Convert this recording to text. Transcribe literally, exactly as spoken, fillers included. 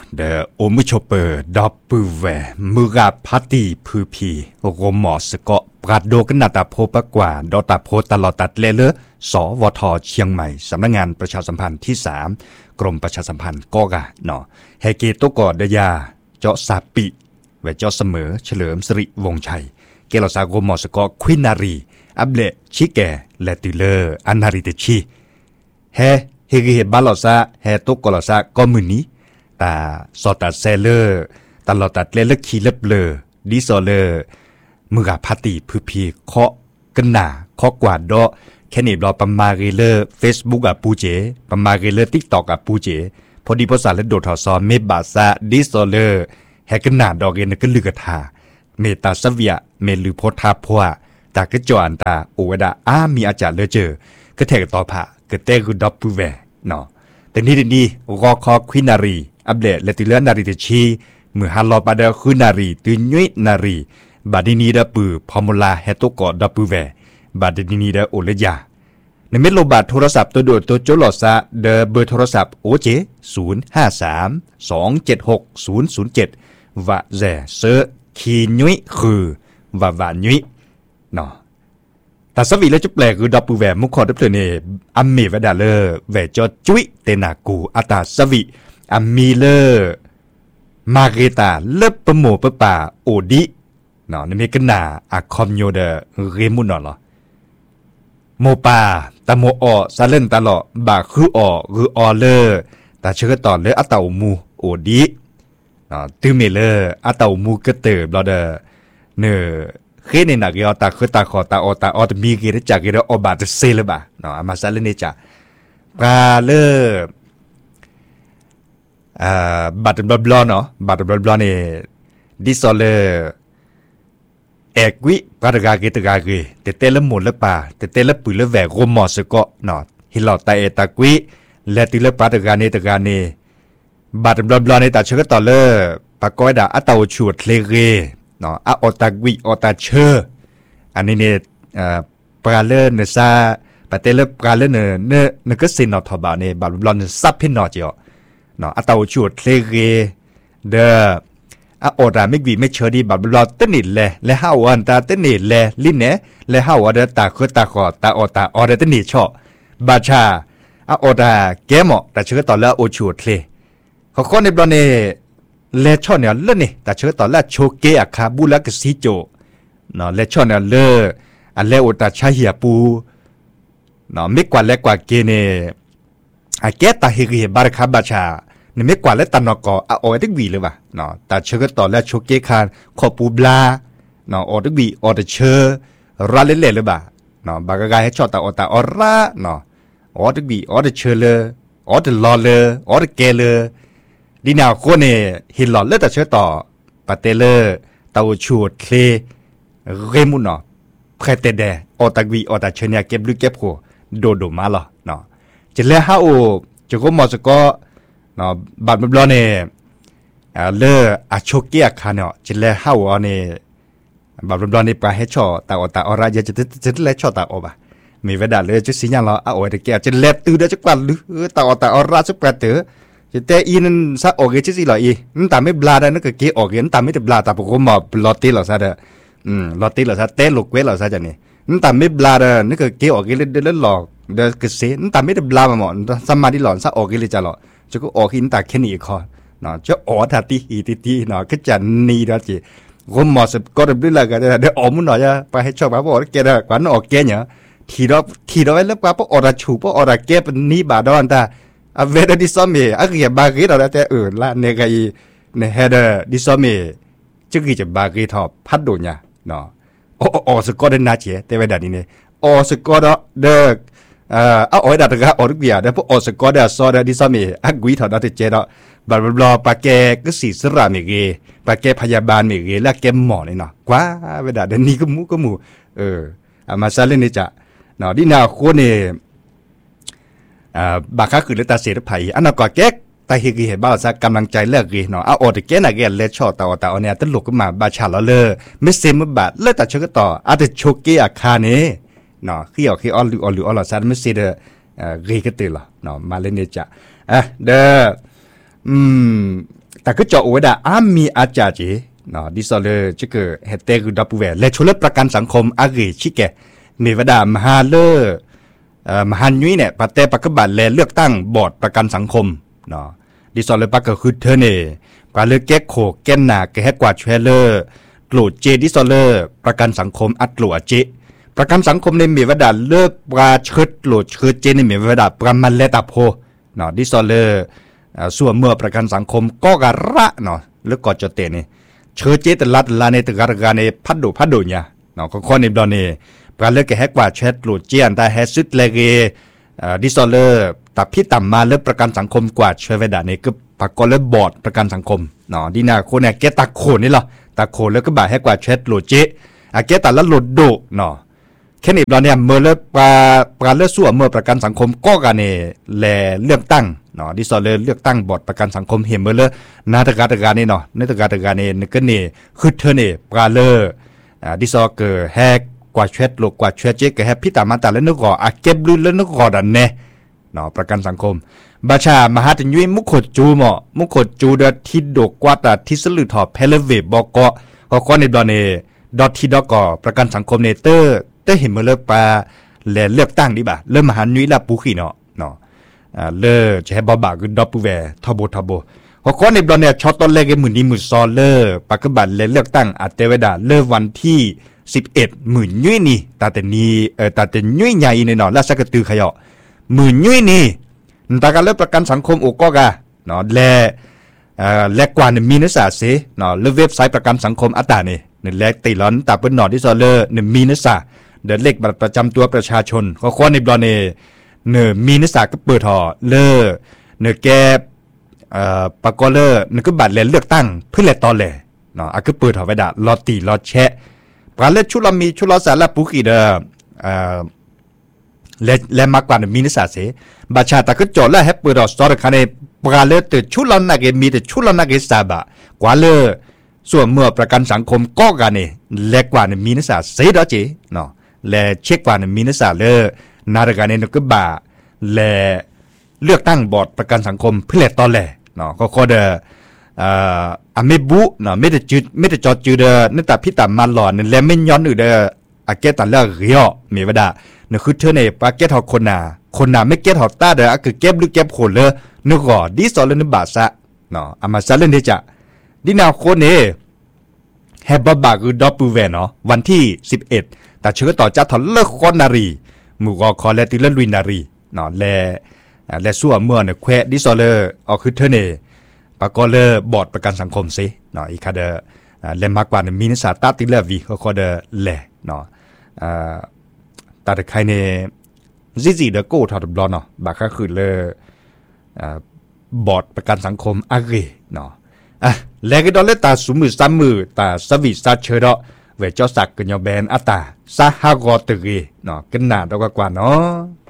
เดอโอมุชเปอร์ดับปือแวมือกาพัตตีพือพีโรมอสกอปราดโดกันนาตาโพปกว่าดอตาโพตลอดตัดเลเลสวทเชียงใหม่สำนักงานประชาสัมพันธ์ที่สามกรมประชาสัมพันธ์ก็กะเนาะเฮเกโตกอดยาเจาะซาปิเวเจาะเสมอเฉลิมสิริวงชัยเกลสากรมอสกอควินารีอับเลชิแกและติเลอร์อันนาริเตชีเฮเฮเกเฮบาลอซาเฮโตกอลอซาก็มือนี้ตาสอตัดเซเลอร์ตลอดตัดเลเลคีเล็บเลอดิโซเลอร์มือกาพัตตีพือพีเคาะกันหนาเคาะกวาดดอแค่นี้รอประมาเรเลอร์เฟซบุ๊กอะปูเจประมาเรเลอร์ทิกตอกอะปูเจพอดีภาษาและโดดถอซอเมบาซาดิโซเลอร์แฮกันหนาดอกเกนก็ลือกทาเมตาสเวียเมลือโพธาพัวตากระจอนตาโอเวดาอามีอาจารย์เลเจอก็แทกต่อผ่าก็เตกุดับปูแวเนาะแต่นี่ดีรอคอควินารีอัปเดตและติเลนารีเตชีมือฮัลโลปาเดอคุนารีตุญยนารีบาดินีดาปือพอมูลาเฮโตกอดับปูแวบาดินีดาโอเลยาในเม็ดโลบาทโทรศัพท์ตัวโดดตัวโจลอซาเดอเบอร์โทรศัพท์โอเจศูนย์ห้าสามสองเจ็ดหกศูนย์ศูนย์เจ็ดวะแจเซอคีนุยคือวะวานุยเนาะแต่สวีแล้วจะแปลคือดับปูแวมุขคอดับเตเนอัมเมวดาเลอร์แวจอจุยเตนากูอัตาสวีอัมมีเลอร์มาเกตาเล็บปะโมปะป่าโอดิเนาะนี่มีกันนาอะคอมโยเดเรมุนเนาะเหรอโมปาตะโมออซาเลนตะลอบาคือออคือออเลอร์ตาเชื่อต่อเลออะเตามูโอดิเนาะตึเมเลอร์อะเตามูกะเตอบลอเดเนอเคเนนักยอตาคือตาขอตาออตาออตมีเกรจากเกรอบาตเซเลบะเนาะอามาซาเลเนจาปาเลออ่าบัตรบลอเนาะบัตรบลอเนี่ยดิโซเลเอกวิปาตกาเกตกาเกเตเตละหมุนละป่าเตเตละปืนละแหวกโรมอสกอเนาะฮิลอตาเอตากวิและติละปาตกาเนตกาเนบัตรบลอเนี่ยตาเชื่อต่อเลปากอยดาอะตาชวดเลเกเนาะอะออตากวิออตาเชออันนี้เนี่ยอ่าปาเลเนซาปาเตละปาเลเนเนเนก็สินอทบาเนี่ยบัตรบลอนซับพินนอจิอเนาะอะตาชวดเลเกเดออะออดาไม่กวีไม่เชอดีบัดบลอตนิดแลและห้าวันตาตนิดแลลิ้นเนและห้าวันตาคือตาขอตาออตาออดตนิดชอบาชาอะออดาแกมอแต่เชื่อต่อแล้วโอชวดเลเขาข้อในบลอเนเลช่อเนี่ยเล่นนี่แต่เชื่อต่อแล้วโชเกอะคาบุลักซิโจเนาะเลช่อเนี่ยเลออันเลโอตาชาเฮียปูเนาะไม่กว่าและกว่าเกเนอะแกตาเฮกีบาร์คาบาชานี่ไม่กว่าและตันนกออะออดึกวีเลยว่ะเนาะแต่เชื่อต่อแล้วโชเกคานขอปูบลาเนาะออดึกวีออเดเชอราเล่ๆเลยว่ะเนาะบางกายให้ชอบตาออตาออระเนาะออดึกวีออเดเชอเลยออเดลอเลยออเดเกเลยดีน่าคนเนี่ยหินหลอดเลือดแต่เชื่อต่อปาเตเลอร์เตาชูดเคเรมุนเนาะเพรเตเดออตากวีออตาเชเนียเก็บลึกเก็บหัวโดโดมาหรอเนาะจะเลี้ยห้าโอจะก็มอสก็เนาะบัดมันบลอเนี่ยเลออะโชเกียคาเนาะจะเลี้ยห้าโอเนี่ยบัดมันบลอเนี่ยปลาให้ชอตาออตาอราจะจะจะเลี้ยชอตาออบะมีเวลาเลยจะสิญญาณเราอะโอเดเกียจะเลี้ยตื้อได้จักวันหรือตาออตาอราสักแปดเตอแต่อีนั่นซะออกเกจิสิหรออีนั่นตาไม่บลาได้นั่นก็เกออกเกนั่นตาไม่ได้บลาตาพวกผมมาลอตติหรอซะเด้ออืมลอตติหรอซะเตลูกเวหรอซะจันนี่นั่นตาไม่บลาเด้อนั่นก็เกออกเกเล่นเล่นหลอกเด้อก็เสนั่นตาไม่ได้บลามาหมดสมาธิหลอนซะออกเกเลยจ้ะหรอจะก็ออกหินตาแค่นี้คอเนาะจะออทาติอีติติเนาะก็จะนีดอจิผมมอสก็ได้บลาก็ได้เด้อออมุนหน่อยจะไปให้ชอบมาบอกแกเด้อกว่านั้นออกแกเนี่ยทีดอทีดอไว้แล้วกว่าพวกออราชูพวกออราแกเป็นนี่บาดอนตาอะเวดดิซอมเมอะเกียบากีเราแต่เออละเนกายเนเฮเดดิซอมเมจึกจะบากีทอพัดโดญะเนาะโอโอสกอดนาเจแต่เวดานี่เนออสกอดเดเอ่ออะออยดาตะกะออรุกเบียเดพออสกอดซอดดิซอมเมอะกุยทอดาเตเจดอบาบลอปาแกก็สีสระเมเกปาแกพยาบาลเมเกและแกหมอนี่เนาะกว่าเวดาเดนี่ก็มูก็มูเอออะมาซาเลนี่จ้ะเนาะดินาโคเนอ่าบางครั้งคือเลตาเสียไผ่อันนั้นก็แก๊กแต่เฮกีเห็นบ้าซะกำลังใจเลิกกีเนาะเอาออดแก่น่ะแกเลชอต่อแต่เอาเนี่ยตลกขึ้นมาบาชาละเลอไม่เซมบาเลตาชกต่ออาจจะโชเกอาคาเนเนาะคือเอาคือออลูออลูออลซะไม่เสเดเอ่อเรก็ตื่นละเนาะมาเล่นเนี่ยจ้ะอ่ะเด้ออืมแต่ก็เจาะไว้ได้อามีอาจารย์จีเนาะดิสอเลอร์จะเกิดเหตุเตกุดับเวและชุลประกันสังคมอากิชิแกมีวดามหาเลอเอ่อมหันยุ้ยเนี่ยปะเตปะกบัดแลเลือกตั้งบอร์ดประกันสังคมเนาะดิสอเลอร์ปะก็คือเธอเนี่ยปะเลือกแก้โขแก้หนาแก้กว่าเชลเลอร์กลูดเจดิสอเลอร์ประกันสังคมอัตลัวเจประกันสังคมในมีวดาเลิกปลาเชิดกลูดเชิดเจในมีวดาประมันเลตาโพเนาะดิสอเลอร์ส่วนเมื่อประกันสังคมก็กระระเนาะหรือก็จะเตนี่เชิดเจตลัดลาในตการการในพัดดูพัดดูเนี่ยเนาะข้อในดอนนี่ปลาเลือกแก้กว่าเชิดกลูดเจียนแต่แฮสุดเลเกดิสอเลอร์แต่พี่ต่ำมาเลือกประกันสังคมกว่าเชเวดานี่ก็ปากกอเลือกบอร์ดประกันสังคมเนาะดีนาคนเนี่ยแกตาโขนนี่หรอตาโขนแล้วก็บ่ายให้กว่าเช็ดโหลเจอาแกตาละโหลดโดเนาะแค่นี้เราเนี่ยเมื่อเลือกปลาปลาเลือกส่วนเมื่อประกันสังคมก็กันเนี่ยแลเลือกตั้งเนาะดิสอเลอร์เลือกตั้งบอร์ดประกันสังคมเห็นเมื่อเลือกนาตการตการนี่เนาะนาตการตการนี่นึกกันนี่คือเธอเนี่ยปลาเลือกอ่าดิสอเกอร์แฮกกว่าเช็ดโหลกว่าเช็ดเจก็แฮพี่ตามาตาแล้วนึกก่ออาเก็บลุ้นแล้วนึกก่อดันเน่เนาะประกันสังคมบาชามหาตยุยมุขดจูหมอมุขดจูเดทิดกกว่าตาทิสลือถอเพลเวบอกก็ก็ข้อในดอนเนดอทที่ดอกก็ประกันสังคมเนเตอร์เตเห็นเมื่อเลิกปลาแลเลือกตั้งดีบ่าเริ่มมหายุยละปุขีเนาะเนาะอ่าเลิกจะให้บาบาคือดอปแวทบทบก็ข้อในดอนเนี่ยช็อตตอนแรกหมื่นนี้หมื่นซอลเลอร์ปากบัตรแลเลือกตั้งอาเตเวดาเลิกวันที่สิบเอ็ดหมื่นยุยนี่ตาแต่นี้เออตาแต่ยุยใหญ่ในเนาะแล้วสักกระตือขยอหมื่นยุยนี่ตาการเลือกประกันสังคมโอก็กะเนาะแลเอ่อแลกว่าเนี่ยมีเนื้อสารเสเนาะเลือกเว็บไซต์ประกันสังคมอัตตาเนี่ยเนี่ยแลกตีร้อนตาเปิ้นหนอที่ซอเลอร์เนี่ยมีเนื้อสารเดินเลขบัตรประจำตัวประชาชนข้อข้อในบลอเนี่ยเนี่ยมีเนื้อสารก็เปิดห่อเลอเนี่ยแกเอ่อปากกอเลอร์เนี่ยก็บัตรแลเลือกตั้งเพื่อแลตอนแลเนาะอ่ะก็เปิดห่อไว้ด่ารอตีรอแชะปลาเลือกชุลมีชุลสารละปุกีเด้อเอ่อและและมากกว่ามีนิสัยเสบาชาตะก็จอดแล้วให้เปิดออกสตอร์คันในปลาเลือกแต่ชุลนักเกมีแต่ชุลนักเกสาบะกว่าเลยส่วนเมื่อประกันสังคมก็กันเนี่ยเล็กกว่าเนี่ยมีนิสัยเสดอจีเนาะและเช็คกว่าเนี่ยมีนิสัยเลยนาฬิกาเนี่ยนก็บ่าและเลือกตั้งบอร์ดประกันสังคมเพื่อตอนแหล่เนาะก็ข้อเดออ่าอเมบุเนาะไม่ได้จืดไม่ได้จอดจืดเด้อนั่นแต่พี่ตามมาหลอนเนี่ยและไม่ย้อนอยู่เด้ออาเกตันเลิกเรียมีวดาเนี่ยคือเธอเนี่ยปาเกตหอกคนนาคนนาไม่เกตหอกตาเด้อคือเก็บหรือเก็บคนเลยนึกก่อดิสอลนึกบาซะเนาะอามาซาเล่นที่จะดินาคนเนี่ยแฮบบาคือดอปูเวเนาะวันที่สิบเอ็ดแต่เชื่อต่อจัดถอนเลิกคนนารีมือก็คอและติเลลุยนารีเนาะและและส่วนเมื่อเนี่ยแควดิสอลเลอร์เอาคือเธอเนี่ยปากก็เลอบอร์ดประกันสังคมสิเนาะอีกคาเดอเลมากกว่าเนี่ยมีนิสัยตาติเลวีเขาก็เดอแหล่เนาะอ่าแต่ใครเนี่ยซิซิเดอโก้ทอดบลอนเนาะบางก็คือเลอ่าบอร์ดประกันสังคมอาเกเนาะอ่ะแล้วก็ตอนเล่นตาสูมือซ้ำมือตาสวิสาเชอร์เวจอสักกันยอแบนอัตตาซาฮากอตเกเนาะกันหนาดกว่าเนาะ